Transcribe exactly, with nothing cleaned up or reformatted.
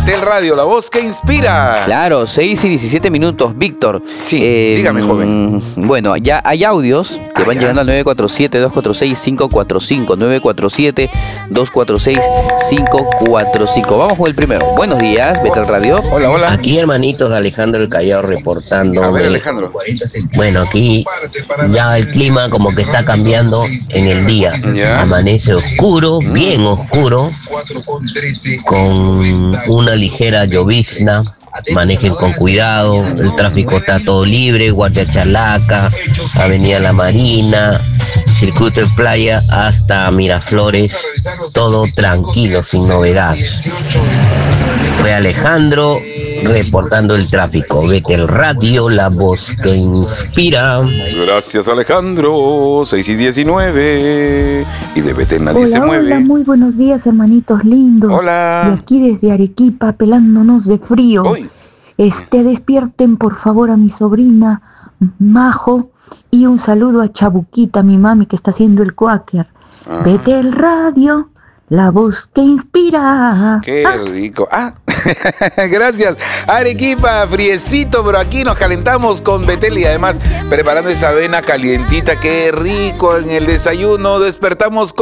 Betel Radio, la voz que inspira. Claro, seis y diecisiete minutos, Víctor. Sí, eh, dígame, joven. Bueno, ya hay audios que ah, van ya. llegando al nueve cuatro siete, dos cuatro seis, cinco cuatro cinco, nueve cuatro siete, dos cuatro seis, cinco cuatro cinco. Vamos con el primero. Buenos días, Betel Radio. Hola, hola. Aquí, hermanitos, de Alejandro el Callao reportando. A ver, Alejandro. Bueno, aquí ya el clima como que está cambiando en el día. ¿Ya? Amanece oscuro, mm. bien oscuro, con una ligera llovizna. Manejen con cuidado, el tráfico está todo libre, Guardia Chalaca, Avenida La Marina, Circuito de Playa hasta Miraflores, todo tranquilo, sin novedades. Fue Alejandro reportando el tráfico. Betel Radio, la voz que inspira. Gracias, Alejandro. seis y diecinueve. Y de Betel nadie hola, se mueve. Hola, muy buenos días, hermanitos lindos. Hola. Y aquí desde Arequipa, pelándonos de frío. Hoy. Este, despierten por favor a mi sobrina Majo y un saludo a Chabuquita, mi mami que está haciendo el quaker. Ah. Betel Radio, la voz que inspira. Qué ah. rico. Ah, gracias. Arequipa, friecito, pero aquí nos calentamos con Betel y además preparando esa avena calientita. Qué rico en el desayuno. Despertamos con